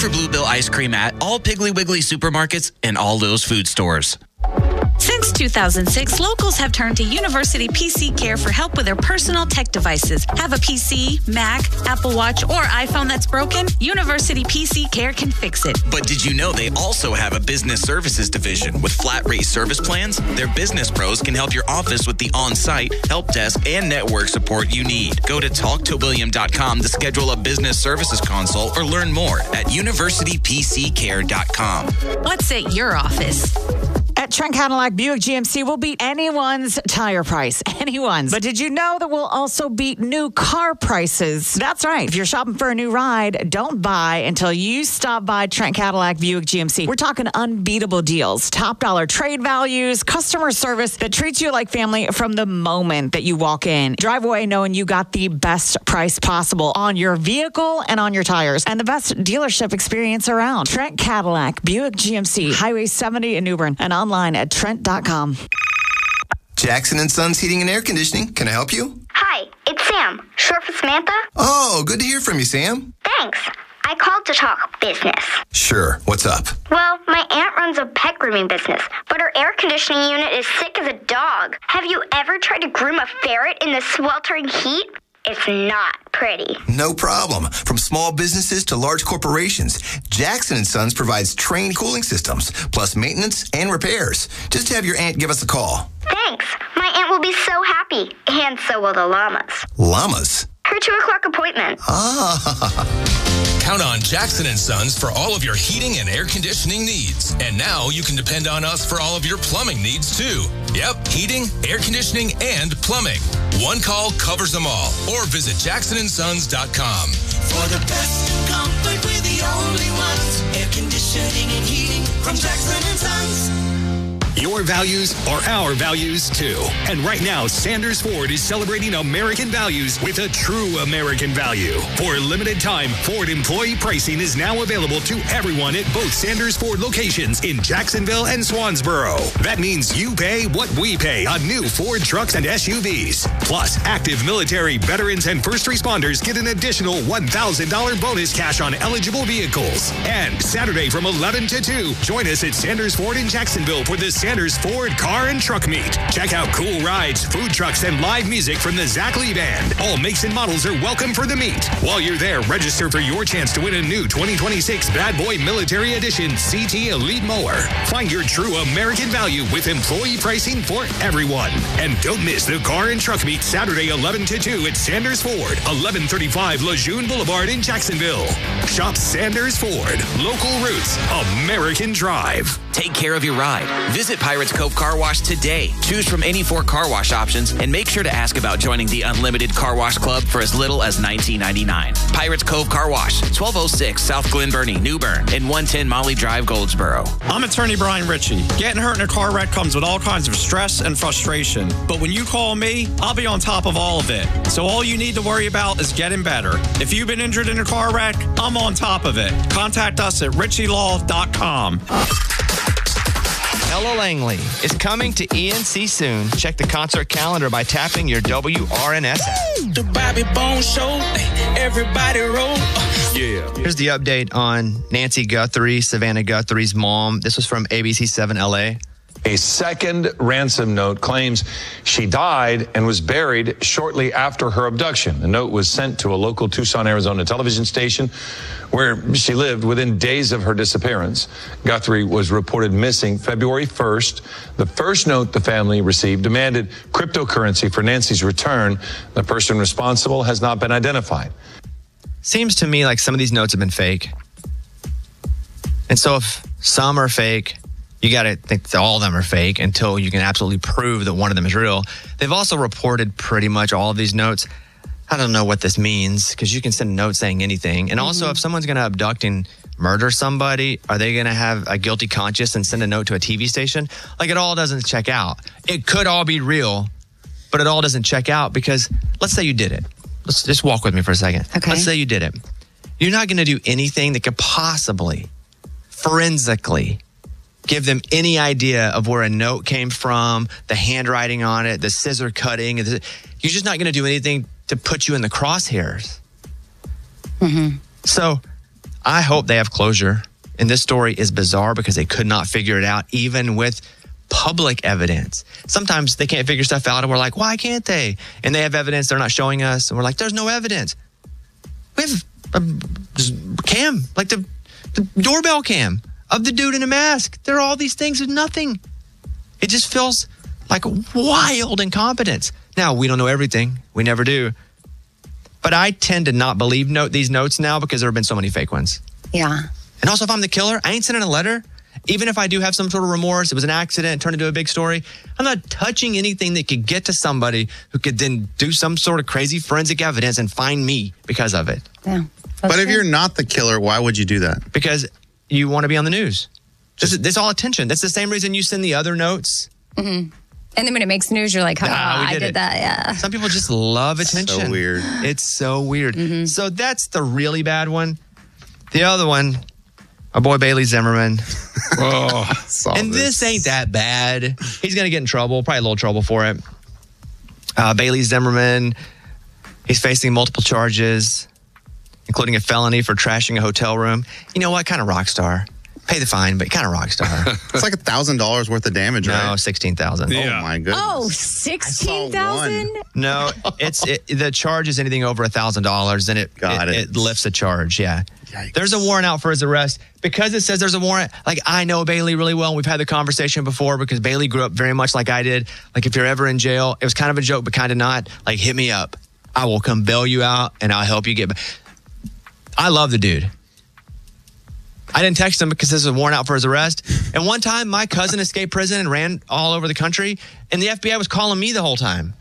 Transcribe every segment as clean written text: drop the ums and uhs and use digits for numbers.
for Bluebell ice cream at all Piggly Wiggly supermarkets and all Lowe's food stores. Since 2006, locals have turned to University PC Care for help with their personal tech devices. Have a PC, Mac, Apple Watch, or iPhone that's broken? University PC Care can fix it. But did you know they also have a business services division with flat rate service plans? Their business pros can help your office with the on-site, help desk, and network support you need. Go to talktowilliam.com to schedule a business services consult or learn more at universitypccare.com. What's at your office? At Trent Cadillac Buick GMC, we'll beat anyone's tire price. Anyone's. But did you know that we'll also beat new car prices? That's right. If you're shopping for a new ride, don't buy until you stop by Trent Cadillac Buick GMC. We're talking unbeatable deals, top dollar trade values, customer service that treats you like family from the moment that you walk in. Drive away knowing you got the best price possible on your vehicle and on your tires, and the best dealership experience around. Trent Cadillac Buick GMC, Highway 70 in New Bern, and online at Trent.com. Jackson & Sons Heating and Air Conditioning. Can I help you? Hi, it's Sam, short for Samantha. Oh, good to hear from you, Sam. Thanks. I called to talk business. Sure. What's up? Well, my aunt runs a pet grooming business, but her air conditioning unit is sick as a dog. Have you ever tried to groom a ferret in the sweltering heat? It's not pretty. No problem. From small businesses to large corporations, Jackson & Sons provides trained cooling systems, plus maintenance and repairs. Just have your aunt give us a call. Thanks. My aunt will be so happy, and so will the llamas. Llamas? Her 2:00 appointment. Count on Jackson & Sons for all of your heating and air conditioning needs. And now you can depend on us for all of your plumbing needs, too. Yep, heating, air conditioning, and plumbing. One call covers them all. Or visit jacksonsons.com. For the best comfort, we're the only ones. Air conditioning and heating from Jackson & Sons. Your values are our values, too. And right now, Sanders Ford is celebrating American values with a true American value. For a limited time, Ford employee pricing is now available to everyone at both Sanders Ford locations in Jacksonville and Swansboro. That means you pay what we pay on new Ford trucks and SUVs. Plus, active military, veterans, and first responders get an additional $1,000 bonus cash on eligible vehicles. And Saturday from 11 to 2, join us at Sanders Ford in Jacksonville for the Sanders Ford Car and Truck Meet. Check out cool rides, food trucks, and live music from the Zach Lee Band. All makes and models are welcome for the meet. While you're there, register for your chance to win a new 2026 Bad Boy Military Edition CT Elite Mower. Find your true American value with employee pricing for everyone. And don't miss the Car and Truck Meet Saturday 11 to 2 at Sanders Ford, 1135 Lejeune Boulevard in Jacksonville. Shop Sanders Ford. Local roots. American drive. Take care of your ride. Visit Pirates Cove Car Wash today. Choose from any 4 car wash options and make sure to ask about joining the Unlimited Car Wash Club for as little as $19.99. Pirates Cove Car Wash, 1206 South Glen Burnie, New Bern, and 110 Molly Drive, Goldsboro. I'm attorney Brian Ritchie. Getting hurt in a car wreck comes with all kinds of stress and frustration. But when you call me, I'll be on top of all of it. So all you need to worry about is getting better. If you've been injured in a car wreck, I'm on top of it. Contact us at ritchielaw.com. Ella Langley is coming to ENC soon. Check the concert calendar by tapping your WRNS app. The Bobby Bones Show, everybody roll. Yeah. Here's the update on Nancy Guthrie, Savannah Guthrie's mom. This was from ABC7 LA. A second ransom note claims she died and was buried shortly after her abduction. The note was sent to a local Tucson, Arizona television station where she lived within days of her disappearance. Guthrie was reported missing February 1st. The first note the family received demanded cryptocurrency for Nancy's return. The person responsible has not been identified. Seems to me like some of these notes have been fake. And so if some are fake, you got to think that all of them are fake until you can absolutely prove that one of them is real. They've also reported pretty much all of these notes. I don't know what this means because you can send a note saying anything. And also, if someone's going to abduct and murder somebody, are they going to have a guilty conscience and send a note to a TV station? Like, it all doesn't check out. It could all be real, but it all doesn't check out because let's say you did it. Let's just walk with me for a second. Okay. Let's say you did it. You're not going to do anything that could possibly forensically give them any idea of where a note came from, the handwriting on it, the scissor cutting. You're just not going to do anything to put you in the crosshairs. So I hope they have closure. And this story is bizarre because they could not figure it out, even with public evidence. Sometimes they can't figure stuff out and we're like, why can't they? And they have evidence they're not showing us. And we're like, there's no evidence. We have a cam, like the doorbell cam of the dude in a mask. There are all these things with nothing. It just feels like wild incompetence. Now, we don't know everything. We never do. But I tend to not believe these notes now because there have been so many fake ones. Yeah. And also, if I'm the killer, I ain't sending a letter. Even if I do have some sort of remorse, it was an accident, turned into a big story, I'm not touching anything that could get to somebody who could then do some sort of crazy forensic evidence and find me because of it. Yeah. But if you're not the killer, why would you do that? Because you want to be on the news. This all attention. That's the same reason you send the other notes. Mm-hmm. And then when it makes news, you're like, I did that. Yeah. Some people just love attention. So weird. It's so weird. Mm-hmm. So that's the really bad one. The other one, our boy Bailey Zimmerman. And this ain't that bad. He's going to get in trouble, probably a little trouble for it. Bailey Zimmerman, he's facing multiple charges, including a felony for trashing a hotel room. You know what? Kind of rock star. Pay the fine, but kind of rock star. It's like $1,000 worth of damage, right? No, $16,000. Yeah. Oh, my goodness. Oh, $16,000? No, the charge is anything over $1,000, then it lifts a charge. Yeah. Yikes. There's a warrant out for his arrest. Because it says there's a warrant, like, I know Bailey really well. We've had the conversation before because Bailey grew up very much like I did. Like, if you're ever in jail, it was kind of a joke, but kind of not. Like, hit me up. I will come bail you out, and I'll help you get back. I love the dude. I didn't text him because there's a warrant out for his arrest. And one time, my cousin escaped prison and ran all over the country, and the FBI was calling me the whole time.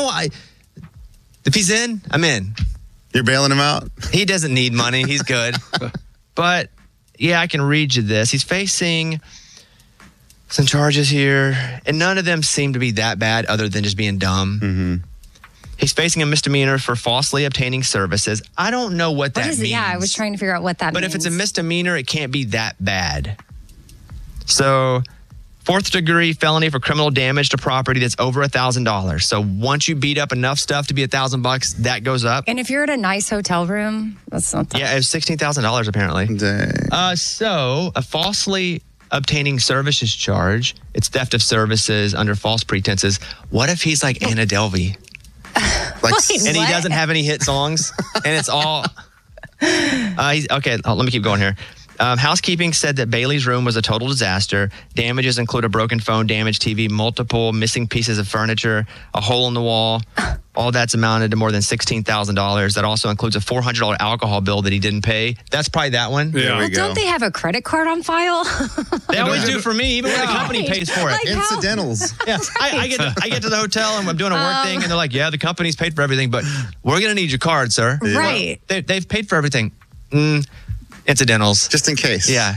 If he's in, I'm in. You're bailing him out? He doesn't need money. He's good. But, yeah, I can read you this. He's facing some charges here, and none of them seem to be that bad other than just being dumb. Mm-hmm. He's facing a misdemeanor for falsely obtaining services. I don't know what that means. Yeah, I was trying to figure out what that means. But if it's a misdemeanor, it can't be that bad. So, 4th degree felony for criminal damage to property that's over $1,000. So once you beat up enough stuff to be $1,000, that goes up. And if you're at a nice hotel room, that's not that. Yeah, it's $16,000 apparently. Dang. So a falsely obtaining services charge, it's theft of services under false pretenses. What if he's like Anna Delvey? And he doesn't have any hit songs, and it's all. Okay, let me keep going here. Housekeeping said that Bailey's room was a total disaster. Damages include a broken phone, damaged TV, multiple missing pieces of furniture, a hole in the wall. All that's amounted to more than $16,000. That also includes a $400 alcohol bill that he didn't pay. That's probably that one. There we go. Don't they have a credit card on file? They always do for me, even when the company pays for it. Like Incidentals. Yeah, I get to the hotel and I'm doing a work thing, and they're like, "Yeah, the company's paid for everything, but we're gonna need your card, sir." Yeah. Right. They've paid for everything. Incidentals, just in case. Yeah.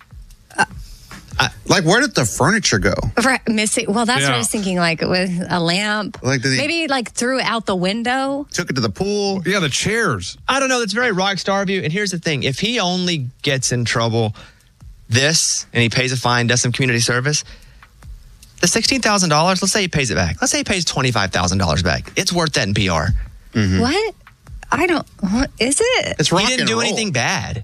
Like, where did the furniture go? Missing. Well, that's what I was thinking. Like with a lamp, like maybe like threw it out the window. Took it to the pool. Yeah, the chairs. I don't know. That's very rock star of you. And here's the thing: if he only gets in trouble and he pays a fine, does some community service, the $16,000. Let's say he pays it back. Let's say he pays $25,000 back. It's worth that in PR. Mm-hmm. What? I don't. What is it? It's rock He didn't and do roll. anything bad.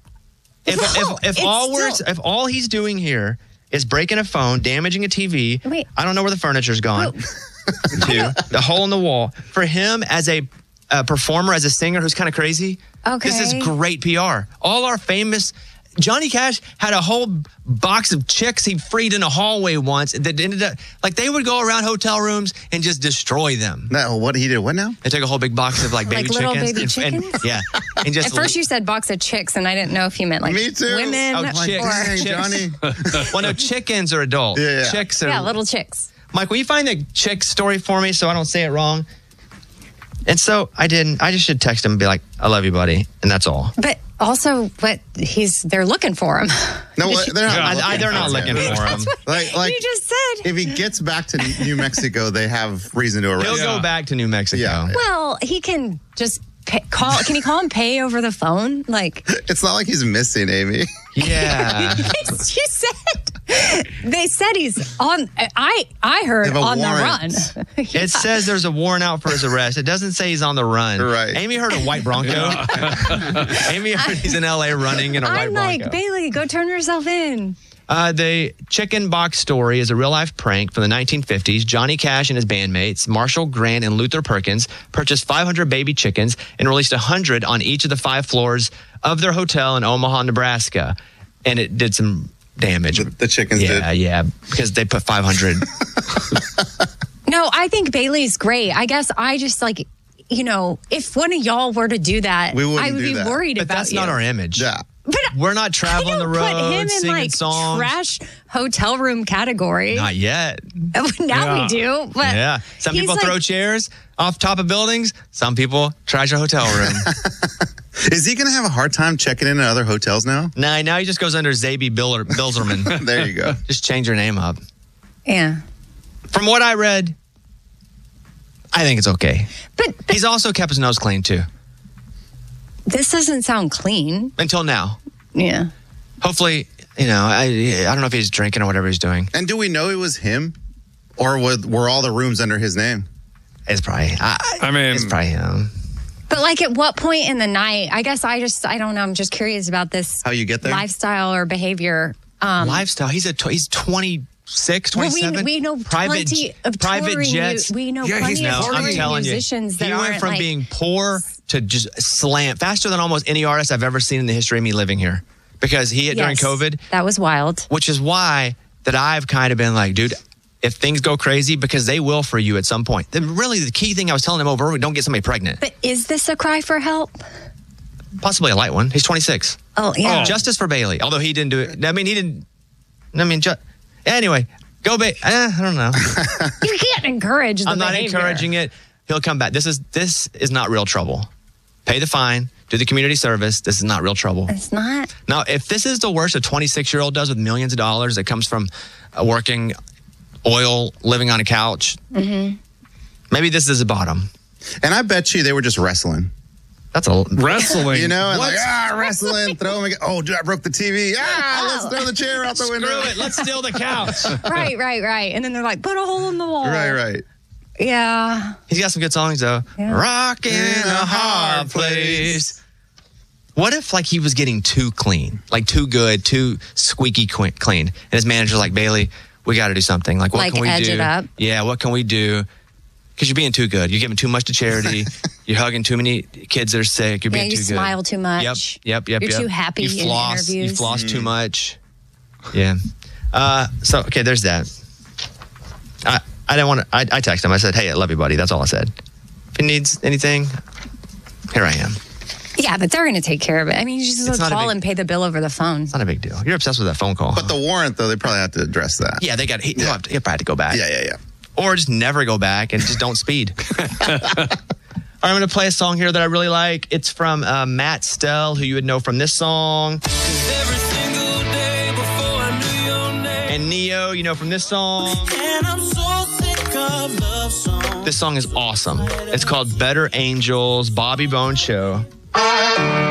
If all he's doing here is breaking a phone, damaging a TV. Wait. I don't know where the furniture's gone. The hole in the wall. For him as a performer, as a singer who's kind of crazy, this is great PR. All our famous... Johnny Cash had a whole box of chicks he freed in a hallway once that ended up... Like, they would go around hotel rooms and just destroy them. No, what he did? What now? They took a whole big box of, like, baby little chickens. baby chickens? Yeah. And just At first you said box of chicks, and I didn't know if you meant like Me too. women Oh, chicks. or Dang, Johnny. Well, no, chickens are adult. Yeah. Chicks are... yeah, little chicks. Mike, will you find the chick story for me so I don't say it wrong? And so I didn't. I just should text him and be like, "I love you, buddy," and that's all. But also, they're looking for him. No, they're not. They're not looking for him. Like You just said. if he gets back to New Mexico, they have reason to arrest He'll him. go back to New Mexico. Yeah. Well, he can just call. Can he call and pay over the phone? Like It's not like he's missing, Amy. Yeah. you said. They said he's on. I heard on the run. It says there's a warrant out for his arrest. It doesn't say he's on the run. Right. Amy heard a white Bronco. Amy heard he's in LA running in a white Bronco. I'm like, Bailey, go turn yourself in. The chicken box story is a real-life prank from the 1950s. Johnny Cash and his bandmates, Marshall Grant and Luther Perkins, purchased 500 baby chickens and released 100 on each of the 5 floors of their hotel in Omaha, Nebraska. And it did some damage. The chickens did? Yeah, because they put 500. No, I think Bailey's great. I guess I just like, if one of y'all were to do that, I would be worried about you. But that's not our image. Yeah. But we're not traveling the road, put him in singing songs. Trash hotel room category. Not yet. Now we do. But yeah. Some people throw chairs off top of buildings. Some people trash a hotel room. Is he going to have a hard time checking in at other hotels now? Nah, now he just goes under Zaby Bilzerman. There you go. Just change your name up. Yeah. From what I read, I think it's okay. But he's also kept his nose clean too. This doesn't sound clean. Until now. Yeah. Hopefully, I don't know if he's drinking or whatever he's doing. And do we know it was him? Or were all the rooms under his name? It's probably, it's probably him. But like at what point in the night, I guess I don't know. I'm just curious about this. How you get there? Lifestyle or behavior. Lifestyle. He's 26, 27. Well, we know plenty of private touring, jets. We know plenty of touring musicians that he went from like, being poor to just slam faster than almost any artist I've ever seen in the history of me living here. Because he hit during COVID. That was wild. Which is why that I've kind of been like, dude, if things go crazy, because they will for you at some point. Then really the key thing I was telling him over, don't get somebody pregnant. But is this a cry for help? Possibly a light one. He's 26. Oh, yeah. Justice for Bailey. Although he didn't do it. Anyway, go Bailey. I don't know. You can't encourage the I'm not behavior. encouraging it. He'll come back. This is not real trouble. Pay the fine. Do the community service. This is not real trouble. It's not. Now, if this is the worst a 26-year-old does with millions of dollars that comes from working oil, living on a couch, maybe this is the bottom. And I bet you they were just wrestling. That's a wrestling. And wrestling, throw them. Oh, dude, I broke the TV. Let's throw the chair out the window. Screw it. Let's steal the couch. Right. And then they're like, put a hole in the wall. Right. Yeah. He's got some good songs, though. Yeah. Rockin' a hard place. What if, like, he was getting too clean, like too good, too squeaky clean, and his manager's like, Bailey, we got to do something. Like, what can we do? Edge it up. Yeah, what can we do? Because you're being too good. You're giving too much to charity. You're hugging too many kids that are sick. You're being too good. You smile too much. Yep. You're too happy in interviews. You floss too much. Yeah. So, okay, there's that. I didn't want to. I texted him. I said, hey, I love you, buddy. That's all I said. If he needs anything, here I am. Yeah, but they're going to take care of it. I mean, you just call and pay the bill over the phone. It's not a big deal. You're obsessed with that phone call. But the warrant, though, they probably have to address that. Yeah, he'll probably have to go back. Yeah. Or just never go back and just don't speed. All right, I'm going to play a song here that I really like. It's from Matt Stell, who you would know from this song. And Neo, you know from this song. And I'm so sick of love songs. This song is awesome. It's called Better Angels, Bobby Bones Show.